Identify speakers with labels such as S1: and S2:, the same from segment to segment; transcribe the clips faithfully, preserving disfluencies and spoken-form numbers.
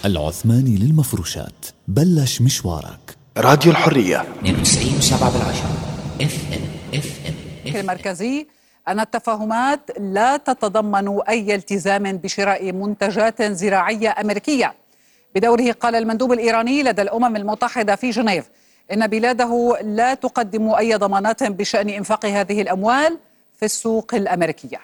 S1: العثماني للمفروشات. بلش مشوارك.
S2: راديو الحرية
S3: اثنين وتسعين وسبعة بالعشرة اف ام اف ام
S4: المركزي أن التفاهمات لا تتضمن أي التزام بشراء منتجات زراعية أمريكية. بدوره قال المندوب الإيراني لدى الأمم المتحدة في جنيف إن بلاده لا تقدم أي ضمانات بشأن إنفاق هذه الأموال في السوق الأمريكية.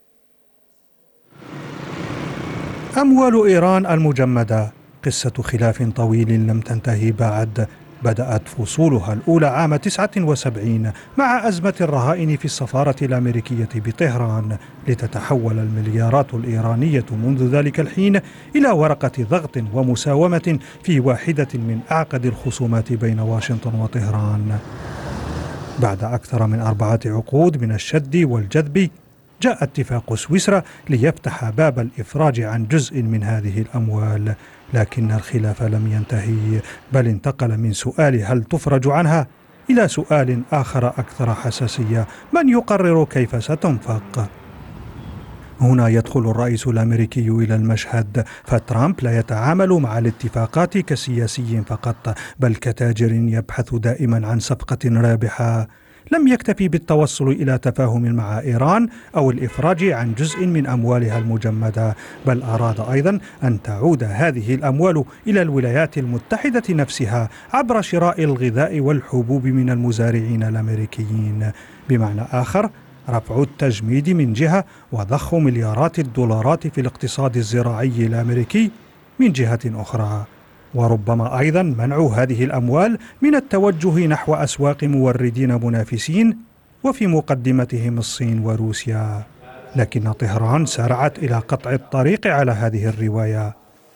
S5: أموال إيران المجمدة قصة خلاف طويل لم تنتهي بعد. بدأت فصولها الأولى عام تسعة وسبعين مع أزمة الرهائن في السفارة الأمريكية بطهران، لتتحول المليارات الإيرانية منذ ذلك الحين إلى ورقة ضغط ومساومة في واحدة من أعقد الخصومات بين واشنطن وطهران. بعد أكثر من أربعة عقود من الشد والجذب، جاء اتفاق سويسرا ليفتح باب الإفراج عن جزء من هذه الأموال، لكن الخلاف لم ينتهي، بل انتقل من سؤال هل تفرج عنها إلى سؤال آخر أكثر حساسية: من يقرر كيف ستنفق؟ هنا يدخل الرئيس الأمريكي إلى المشهد، فترامب لا يتعامل مع الاتفاقات كسياسي فقط، بل كتاجر يبحث دائما عن صفقة رابحة. لم يكتفي بالتوصل إلى تفاهم مع إيران أو الإفراج عن جزء من أموالها المجمدة، بل أراد أيضا أن تعود هذه الأموال إلى الولايات المتحدة نفسها عبر شراء الغذاء والحبوب من المزارعين الأمريكيين. بمعنى آخر، رفع التجميد من جهة وضخ مليارات الدولارات في الاقتصاد الزراعي الأمريكي من جهة أخرى، وربما أيضا منع هذه الأموال من التوجه نحو أسواق موردين منافسين، وفي مقدمتهم الصين وروسيا. لكن طهران سارعت إلى قطع الطريق على هذه الرواية.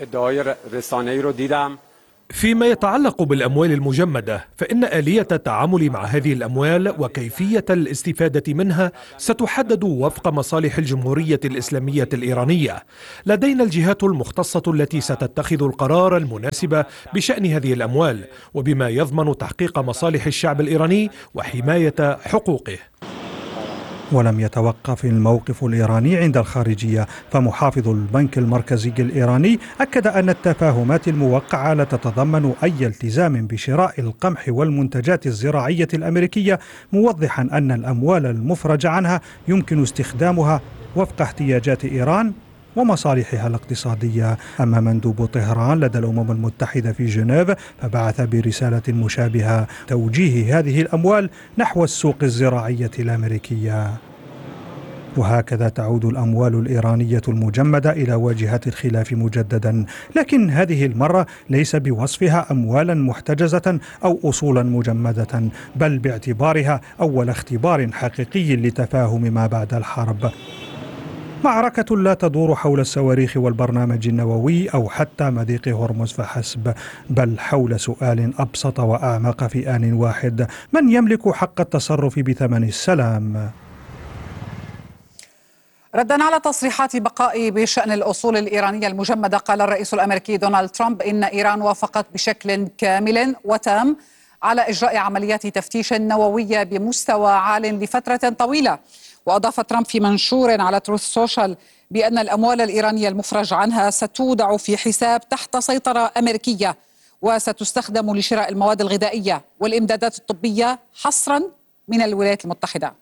S6: فيما يتعلق بالأموال المجمدة، فإن آلية التعامل مع هذه الأموال وكيفية الاستفادة منها ستحدد وفق مصالح الجمهورية الإسلامية الإيرانية. لدينا الجهات المختصة التي ستتخذ القرار المناسب بشأن هذه الأموال، وبما يضمن تحقيق مصالح الشعب الإيراني وحماية حقوقه.
S5: ولم يتوقف الموقف الإيراني عند الخارجية، فمحافظ البنك المركزي الإيراني أكد أن التفاهمات الموقعة لا تتضمن أي التزام بشراء القمح والمنتجات الزراعية الأمريكية، موضحا أن الأموال المفرج عنها يمكن استخدامها وفق احتياجات إيران ومصالحها الاقتصادية. أما مندوب طهران لدى الأمم المتحدة في جنيف فبعث برسالة مشابهة توجيه هذه الأموال نحو السوق الزراعية الأمريكية. وهكذا تعود الأموال الإيرانية المجمدة إلى واجهة الخلاف مجددا، لكن هذه المرة ليس بوصفها أموالا محتجزة أو أصولا مجمدة، بل باعتبارها أول اختبار حقيقي لتفاهم ما بعد الحرب. معركة لا تدور حول الصواريخ والبرنامج النووي أو حتى مضيق هرمز فحسب، بل حول سؤال أبسط وأعمق في آن واحد: من يملك حق التصرف بثمن السلام؟
S4: ردا على تصريحات بقاء بشأن الأصول الإيرانية المجمدة، قال الرئيس الأمريكي دونالد ترامب إن إيران وافقت بشكل كامل وتام على إجراء عمليات تفتيش نووية بمستوى عال لفترة طويلة. وأضاف ترامب في منشور على تروث سوشيال بأن الأموال الإيرانية المفرج عنها ستودع في حساب تحت سيطرة أمريكية، وستستخدم لشراء المواد الغذائية والإمدادات الطبية حصرا من الولايات المتحدة.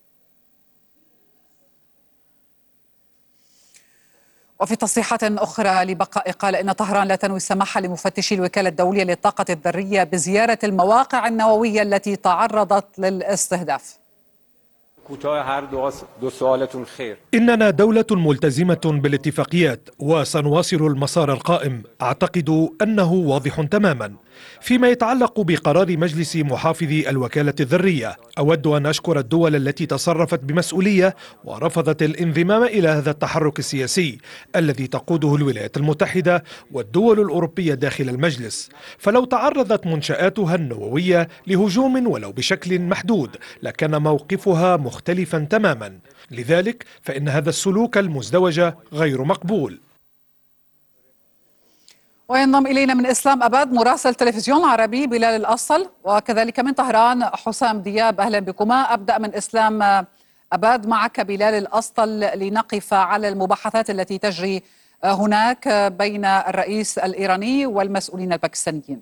S4: وفي تصريحات أخرى لبقاء، قال إن طهران لا تنوي السماح لمفتشي الوكالة الدولية للطاقة الذرية بزيارة المواقع النووية التي تعرضت للاستهداف.
S6: إننا دولة ملتزمة بالاتفاقيات وسنواصل المسار القائم. أعتقد أنه واضح تماما. فيما يتعلق بقرار مجلس محافظي الوكالة الذرية، أود أن أشكر الدول التي تصرفت بمسؤولية ورفضت الانضمام إلى هذا التحرك السياسي الذي تقوده الولايات المتحدة والدول الأوروبية داخل المجلس. فلو تعرضت منشآتها النووية لهجوم ولو بشكل محدود لكان موقفها مختلفا تماما. لذلك فإن هذا السلوك المزدوج غير مقبول.
S4: وينضم إلينا من إسلام أباد مراسل تلفزيون العربي بلال الأصل، وكذلك من طهران حسام دياب. أهلا بكما. أبدأ من إسلام أباد معك بلال الأصل لنقف على المباحثات التي تجري هناك بين الرئيس الإيراني والمسؤولين الباكستانيين؟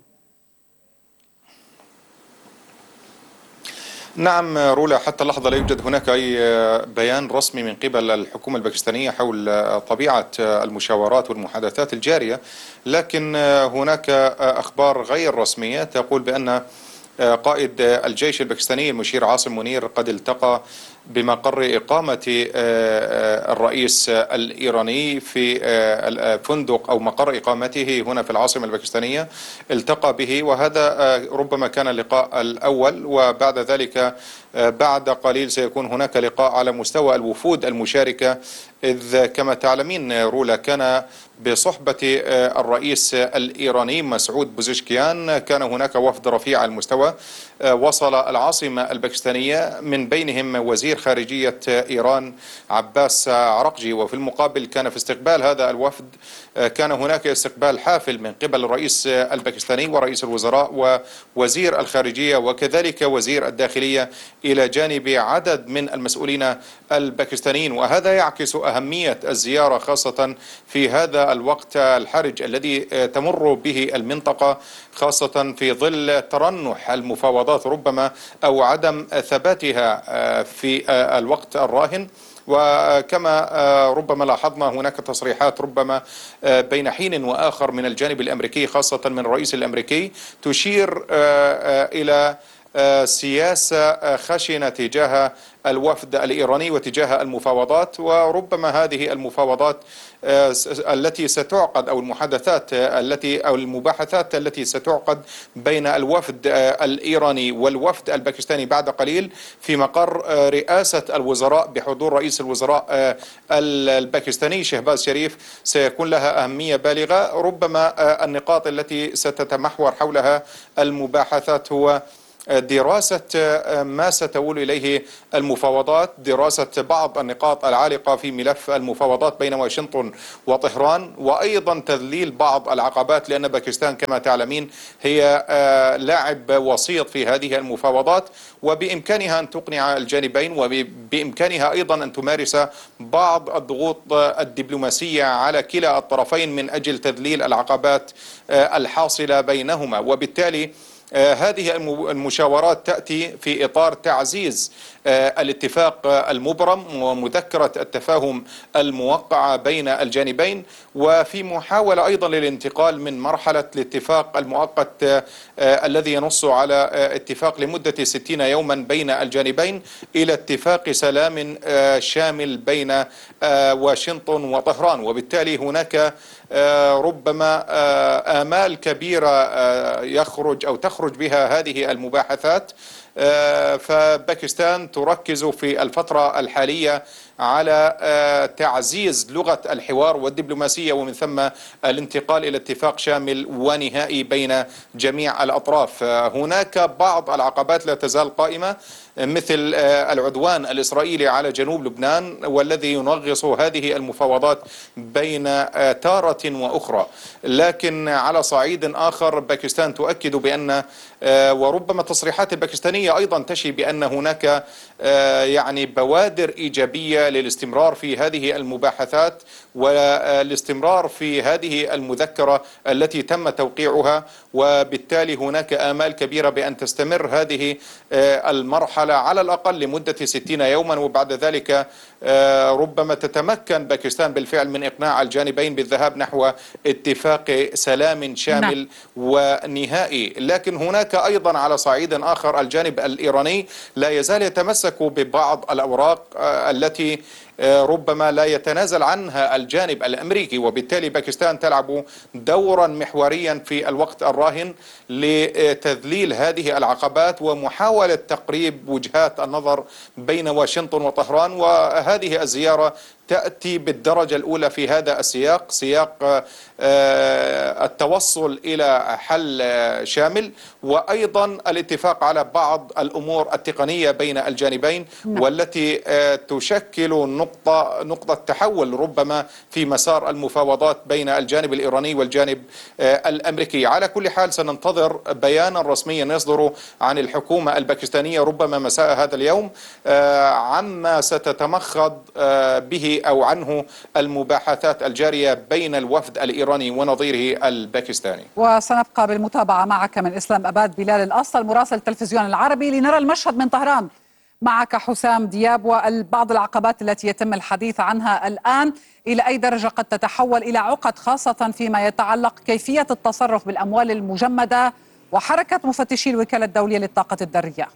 S2: نعم رولا، حتى اللحظة لا يوجد هناك أي بيان رسمي من قبل الحكومة الباكستانية حول طبيعة المشاورات والمحادثات الجارية، لكن هناك أخبار غير رسمية تقول بأن قائد الجيش الباكستاني المشير عاصم منير قد التقى بمقر إقامة الرئيس الإيراني في فندق أو مقر إقامته هنا في العاصمة الباكستانية، التقى به، وهذا ربما كان اللقاء الأول، وبعد ذلك بعد قليل سيكون هناك لقاء على مستوى الوفود المشاركة، إذ كما تعلمين رولا كان بصحبة الرئيس الإيراني مسعود بوزشكيان كان هناك وفد رفيع المستوى وصل العاصمة الباكستانية، من بينهم وزير خارجية إيران عباس عرقجي، وفي المقابل كان في استقبال هذا الوفد كان هناك استقبال حافل من قبل الرئيس الباكستاني ورئيس الوزراء ووزير الخارجية وكذلك وزير الداخلية إلى جانب عدد من المسؤولين الباكستانيين، وهذا يعكس أهمية الزيارة خاصة في هذا الوقت الحرج الذي تمر به المنطقة، خاصة في ظل ترنح المفاوضات ربما أو عدم ثباتها في الوقت الراهن. وكما ربما لاحظنا هناك تصريحات ربما بين حين وآخر من الجانب الأمريكي خاصة من الرئيس الأمريكي تشير إلى سياسة خشنة تجاه الوفد الإيراني وتجاه المفاوضات، وربما هذه المفاوضات التي ستعقد أو المحادثات التي أو المباحثات التي ستعقد بين الوفد الإيراني والوفد الباكستاني بعد قليل في مقر رئاسة الوزراء بحضور رئيس الوزراء الباكستاني شهباز شريف سيكون لها أهمية بالغة. ربما النقاط التي ستتمحور حولها المباحثات هو دراسة ما ستؤول إليه المفاوضات، دراسة بعض النقاط العالقة في ملف المفاوضات بين واشنطن وطهران، وأيضا تذليل بعض العقبات، لأن باكستان كما تعلمين هي لاعب وسيط في هذه المفاوضات، وبإمكانها أن تقنع الجانبين وبإمكانها أيضا أن تمارس بعض الضغوط الدبلوماسية على كلا الطرفين من أجل تذليل العقبات الحاصلة بينهما. وبالتالي هذه المشاورات تأتي في إطار تعزيز الاتفاق المبرم ومذكرة التفاهم الموقعة بين الجانبين، وفي محاولة أيضا للانتقال من مرحلة الاتفاق المؤقت الذي ينص على اتفاق لمدة ستين يوما بين الجانبين إلى اتفاق سلام شامل بين واشنطن وطهران. وبالتالي هناك ربما آمال كبيرة يخرج أو تخرج بها هذه المباحثات، فباكستان تركز في الفترة الحالية على تعزيز لغة الحوار والدبلوماسية ومن ثم الانتقال إلى اتفاق شامل ونهائي بين جميع الأطراف. هناك بعض العقبات لا تزال قائمة مثل العدوان الإسرائيلي على جنوب لبنان والذي ينغص هذه المفاوضات بين تارة وأخرى، لكن على صعيد آخر باكستان تؤكد بأن وربما تصريحات الباكستانية أيضا تشي بأن هناك يعني بوادر إيجابية للاستمرار في هذه المباحثات والاستمرار في هذه المذكرة التي تم توقيعها، وبالتالي هناك آمال كبيرة بأن تستمر هذه المرحلة على الأقل لمدة ستين يوما، وبعد ذلك ربما تتمكن باكستان بالفعل من إقناع الجانبين بالذهاب نحو اتفاق سلام شامل نعم. ونهائي. لكن هناك أيضا على صعيد آخر الجانب الإيراني لا يزال يتمسك ببعض الأوراق التي ربما لا يتنازل عنها الجانب الأمريكي، وبالتالي باكستان تلعب دورا محوريا في الوقت الراهن لتذليل هذه العقبات ومحاولة تقريب وجهات النظر بين واشنطن وطهران. وهذه الزيارة تأتي بالدرجة الأولى في هذا السياق، سياق التوصل إلى حل شامل وأيضا الاتفاق على بعض الأمور التقنية بين الجانبين والتي تشكل نقطة نقطة تحول ربما في مسار المفاوضات بين الجانب الإيراني والجانب الأمريكي. على كل حال سننتظر بيانا رسميا يصدر عن الحكومة الباكستانية ربما مساء هذا اليوم عما ستتمخض به به أو عنه المباحثات الجارية بين الوفد الإيراني ونظيره الباكستاني.
S4: وسنبقى بالمتابعة معك من إسلام أباد. بلال الأصل مراسل التلفزيون العربي، لنرى المشهد من طهران. معك حسام دياب، وبعض العقبات التي يتم الحديث عنها الآن إلى أي درجة قد تتحول إلى عقد، خاصة فيما يتعلق كيفية التصرف بالأموال المجمدة وحركة مفتشي الوكالة الدولية للطاقة الذرية؟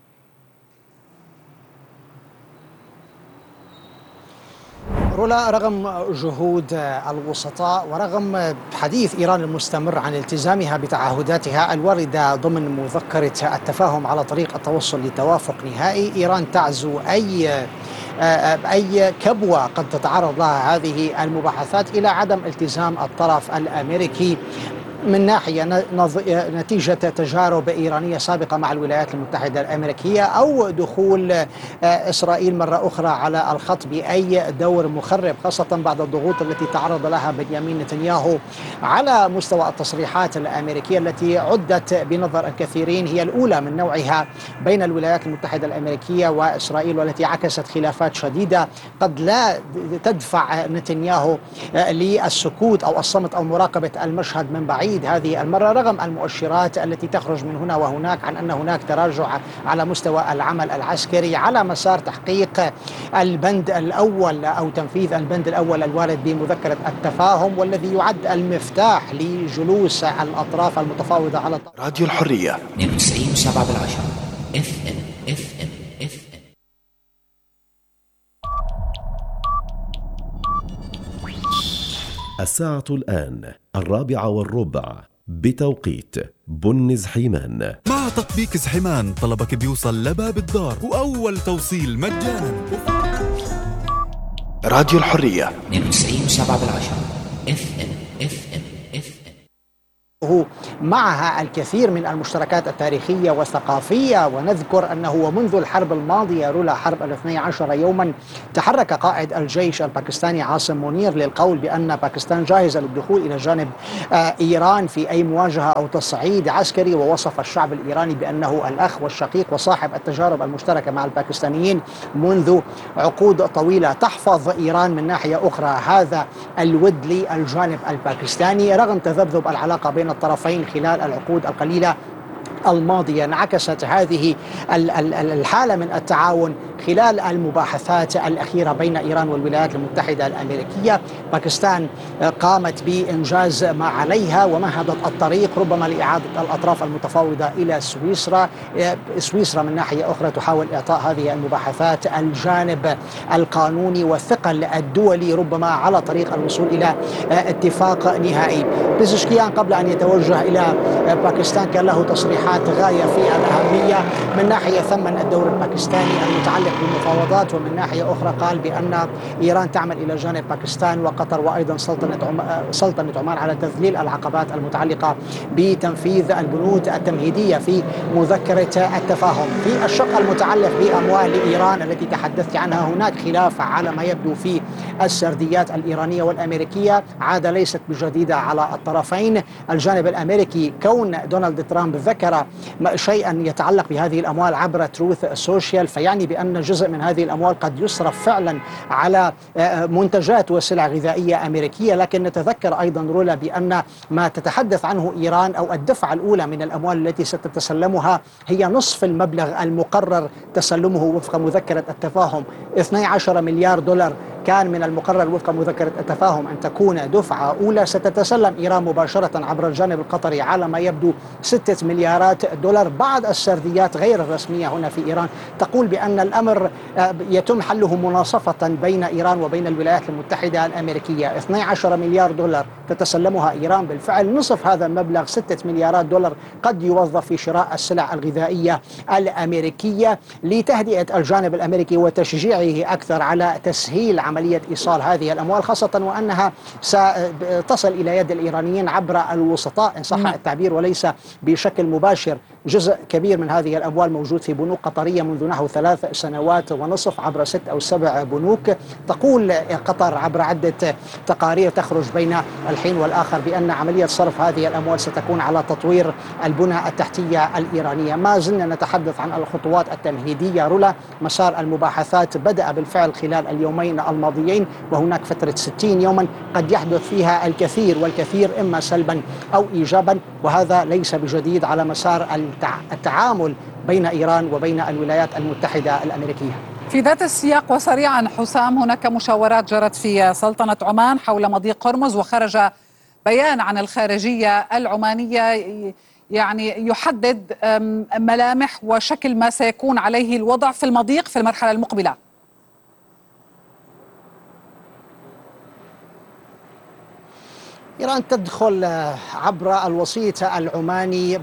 S7: رولا، رغم جهود الوسطاء ورغم حديث إيران المستمر عن التزامها بتعهداتها الواردة ضمن مذكرة التفاهم على طريق التوصل لتوافق نهائي، إيران تعزو أي أي كبوة قد تتعرض لها هذه المباحثات إلى عدم التزام الطرف الأمريكي من ناحية نتيجة تجارب إيرانية سابقة مع الولايات المتحدة الأمريكية، أو دخول إسرائيل مرة أخرى على الخط بأي دور مخرب، خاصة بعد الضغوط التي تعرض لها بنيامين نتنياهو على مستوى التصريحات الأمريكية التي عدت بنظر الكثيرين هي الأولى من نوعها بين الولايات المتحدة الأمريكية وإسرائيل، والتي عكست خلافات شديدة قد لا تدفع نتنياهو للسكوت أو الصمت أو مراقبة المشهد من بعيد هذه المرة، رغم المؤشرات التي تخرج من هنا وهناك عن أن هناك تراجع على مستوى العمل العسكري على مسار تحقيق البند الأول أو تنفيذ البند الأول الوارد بمذكرة التفاهم، والذي يعد المفتاح لجلوس الأطراف المتفاوضة على
S8: راديو الحرية
S3: اثنين وتسعين وسبعة بالعشرة اف ام اف ام اف ام.
S9: الساعة الآن الرابعة والربع بتوقيت بن زحيمان.
S10: مع تطبيق زحيمان طلبك بيوصل لباب الدار وأول توصيل مجانا.
S8: راديو الحرية
S3: اثنين وتسعين وسبعة بالعشرة اف ام اف ام اف ام.
S7: معها الكثير من المشتركات التاريخية والثقافية، ونذكر أنه ومنذ الحرب الماضية رولا حرب الاثني عشر يوما تحرك قائد الجيش الباكستاني عاصم منير للقول بأن باكستان جاهزة للدخول إلى جانب إيران في أي مواجهة أو تصعيد عسكري، ووصف الشعب الإيراني بأنه الأخ والشقيق وصاحب التجارب المشتركة مع الباكستانيين منذ عقود طويلة. تحفظ إيران من ناحية أخرى هذا الود للجانب الباكستاني رغم تذبذب العلاقة بين الطرفين خلال العقود القليلة الماضية. انعكست هذه الحالة من التعاون خلال المباحثات الأخيرة بين إيران والولايات المتحدة الأمريكية. باكستان قامت بإنجاز ما عليها ومهدت الطريق ربما لإعادة الأطراف المتفاوضة إلى سويسرا. سويسرا من ناحية أخرى تحاول إعطاء هذه المباحثات الجانب القانوني والثقل الدولي ربما على طريق الوصول إلى اتفاق نهائي. بيزشكيان قبل أن يتوجه إلى باكستان كان له تصريحات غاية في الأهمية. من ناحية ثمن الدور الباكستاني المتعلق بالمفاوضات، ومن ناحية أخرى قال بأن إيران تعمل إلى جانب باكستان وقطر وأيضا سلطنة عمان سلطنة عمان على تذليل العقبات المتعلقة بتنفيذ البنود التمهيدية في مذكرة التفاهم. في الشق المتعلق بأموال إيران التي تحدثت عنها هناك خلاف على ما يبدو في السرديات الإيرانية والأمريكية، عادة ليست بجديدة على الطرفين. الجانب الأمريكي كون دونالد ترامب ذكر شيئا يتعلق بهذه الأموال عبر تروث سوشيال، فيعني بأن جزء من هذه الأموال قد يصرف فعلا على منتجات وسلع غذائية أمريكية. لكن نتذكر أيضا رولا بأن ما تتحدث عنه إيران أو الدفعة الأولى من الأموال التي ستتسلمها هي نصف المبلغ المقرر تسلمه وفق مذكرة التفاهم. اثني عشر مليار دولار كان من المقرر وفق مذكرة التفاهم أن تكون دفعة أولى. ستتسلم إيران مباشرة عبر الجانب القطري على ما يبدو ستة مليارات دولار. بعض السرديات غير الرسمية هنا في إيران تقول بأن الأمر يتم حله مناصفة بين إيران وبين الولايات المتحدة الأمريكية. اثني عشر مليار دولار تتسلمها إيران بالفعل، نصف هذا المبلغ ستة مليارات دولار قد يوظف في شراء السلع الغذائية الأمريكية لتهدئة الجانب الأمريكي وتشجيعه أكثر على تسهيل عملية إيصال هذه الأموال، خاصة وأنها ستصل إلى يد الإيرانيين عبر الوسطاء إن صح التعبير وليس بشكل مباشر جزء كبير من هذه الأموال موجود في بنوك قطرية منذ نحو ثلاث سنوات ونصف عبر ست أو سبع بنوك. تقول قطر عبر عدة تقارير تخرج بين الحين والآخر بأن عملية صرف هذه الأموال ستكون على تطوير البنى التحتية الإيرانية. ما زلنا نتحدث عن الخطوات التمهيدية. رولا مسار المباحثات بدأ بالفعل خلال اليومين الماضيين، وهناك فترة ستين يوما قد يحدث فيها الكثير والكثير إما سلبا أو إيجابا، وهذا ليس بجديد على مسار التعامل بين إيران وبين الولايات المتحدة الأمريكية.
S4: في ذات السياق وسريعا حسام، هناك مشاورات جرت في سلطنة عمان حول مضيق هرمز، وخرج بيان عن الخارجية العمانية يعني يحدد ملامح وشكل ما سيكون عليه الوضع في المضيق في المرحلة المقبلة.
S7: إيران تدخل عبر الوسيط العماني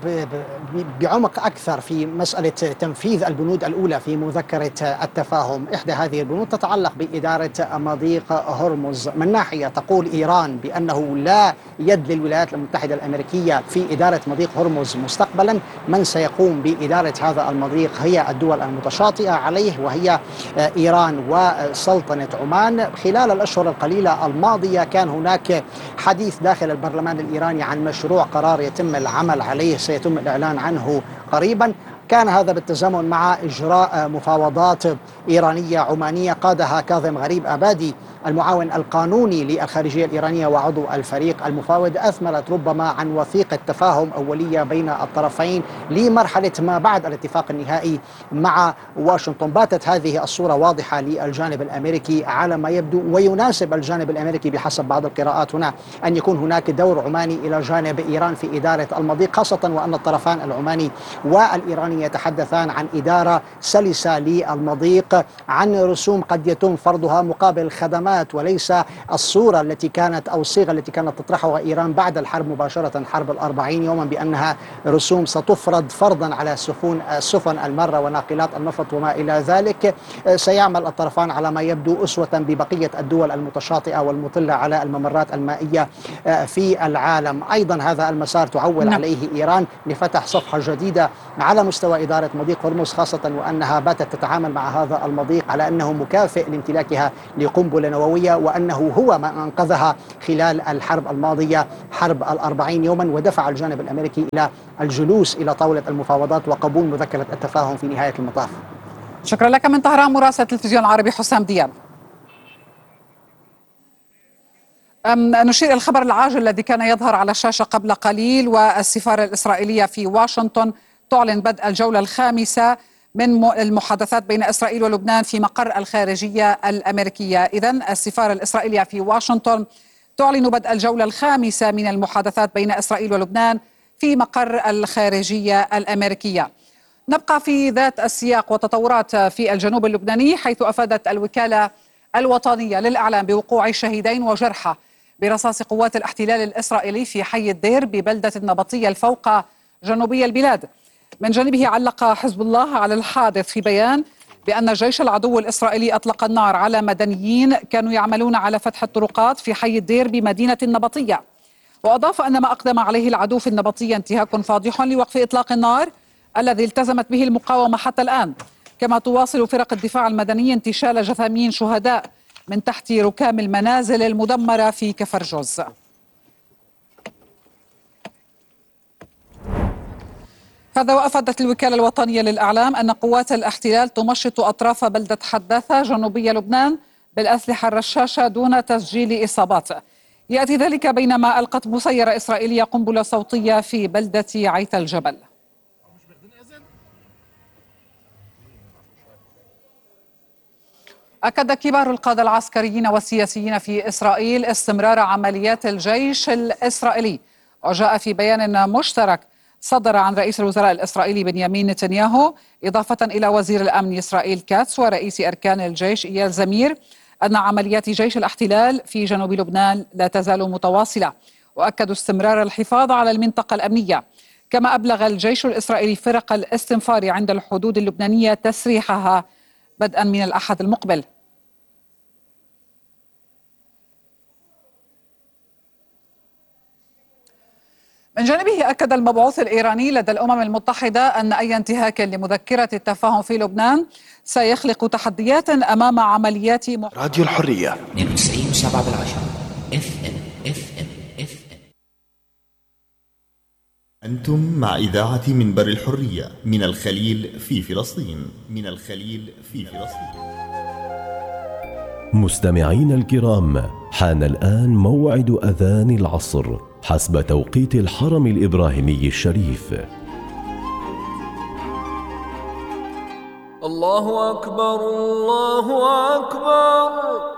S7: بعمق أكثر في مسألة تنفيذ البنود الأولى في مذكرة التفاهم. إحدى هذه البنود تتعلق بإدارة مضيق هرمز. من ناحية تقول إيران بأنه لا يد للولايات المتحدة الأمريكية في إدارة مضيق هرمز مستقبلا، من سيقوم بإدارة هذا المضيق هي الدول المتشاطئة عليه وهي إيران وسلطنة عمان. خلال الأشهر القليلة الماضية كان هناك حديث داخل البرلمان الإيراني عن مشروع قرار يتم العمل عليه، سيتم الإعلان عنه قريبا. كان هذا بالتزامن مع إجراء مفاوضات إيرانية عمانية قادها كاظم غريب آبادي المعاون القانوني للخارجية الإيرانية وعضو الفريق المفاوض، أثمرت ربما عن وثيقة تفاهم أولية بين الطرفين لمرحلة ما بعد الاتفاق النهائي مع واشنطن. باتت هذه الصورة واضحة للجانب الأمريكي على ما يبدو، ويناسب الجانب الأمريكي بحسب بعض القراءات هنا أن يكون هناك دور عماني إلى جانب إيران في إدارة المضيق، خاصة وأن الطرفان العماني والإيراني يتحدثان عن إدارة سلسة للمضيق، عن رسوم قد يتم فرضها مقابل خدمات، وليس الصورة التي كانت أو الصيغة التي كانت تطرحها إيران بعد الحرب مباشرة، حرب الأربعين يوما، بأنها رسوم ستفرض فرضا على سفن السفن المارة وناقلات النفط وما إلى ذلك. سيعمل الطرفان على ما يبدو أسوة ببقية الدول المتشاطئة والمطلة على الممرات المائية في العالم. أيضا هذا المسار تعول نعم. عليه إيران لفتح صفحة جديدة على مستوى إدارة مضيق هرمز، خاصة وأنها باتت تتعامل مع هذا المضيق على أنه مكافئ لامتلاكها لقنبلة نووية، وأنه هو ما أنقذها خلال الحرب الماضية حرب الأربعين يوما، ودفع الجانب الأمريكي إلى الجلوس إلى طاولة المفاوضات وقبول مذكرة التفاهم في نهاية المطاف.
S4: شكرا لك من طهران مراسل التلفزيون العربي حسام دياب. نشير إلى الخبر العاجل الذي كان يظهر على الشاشة قبل قليل، والسفارة الإسرائيلية في واشنطن تعلن بدء الجولة الخامسة من المحادثات بين إسرائيل ولبنان في مقر الخارجية الأمريكية. إذن السفارة الإسرائيلية في واشنطن تعلن بدء الجولة الخامسة من المحادثات بين إسرائيل ولبنان في مقر الخارجية الأمريكية. نبقى في ذات السياق وتطورات في الجنوب اللبناني، حيث أفادت الوكالة الوطنية للإعلام بوقوع شهيدين وجرحى برصاص قوات الاحتلال الإسرائيلي في حي الدير ببلدة النبطية الفوقة جنوبي البلاد. من جانبه علق حزب الله على الحادث في بيان بأن جيش العدو الإسرائيلي أطلق النار على مدنيين كانوا يعملون على فتح الطرقات في حي الدير بمدينة النبطية، وأضاف أن ما أقدم عليه العدو في النبطية انتهاك فاضح لوقف إطلاق النار الذي التزمت به المقاومة حتى الآن. كما تواصل فرق الدفاع المدني انتشال جثامين شهداء من تحت ركام المنازل المدمرة في كفر جوز. هذا وأفادت الوكالة الوطنية للإعلام أن قوات الاحتلال تمشط أطراف بلدة حداثة جنوبي لبنان بالأسلحة الرشاشة دون تسجيل إصابات. يأتي ذلك بينما ألقت مسيرة إسرائيلية قنبلة صوتية في بلدة عيت الجبل. أكد كبار القادة العسكريين والسياسيين في إسرائيل استمرار عمليات الجيش الإسرائيلي. وجاء في بيان مشترك صدر عن رئيس الوزراء الإسرائيلي بنيامين نتنياهو إضافة إلى وزير الأمن إسرائيل كاتس ورئيس أركان الجيش إيال زمير أن عمليات جيش الاحتلال في جنوب لبنان لا تزال متواصلة، وأكدوا استمرار الحفاظ على المنطقة الأمنية. كما أبلغ الجيش الإسرائيلي فرق الاستنفار عند الحدود اللبنانية تسريحها بدءا من الأحد المقبل. من من جانبه أكد المبعوث الإيراني لدى الأمم المتحدة أن أي انتهاك لمذكرة التفاهم في لبنان سيخلق تحديات أمام عمليات مح...
S8: راديو الحرية
S3: اثنين وتسعين وسبعة بالعشرة اف ام اف ام اف ام.
S11: أنتم مع إذاعة منبر الحرية من الخليل في فلسطين من الخليل في فلسطين.
S9: مستمعين الكرام، حان الآن موعد أذان العصر حسب توقيت الحرم الإبراهيمي الشريف.
S12: الله أكبر الله أكبر.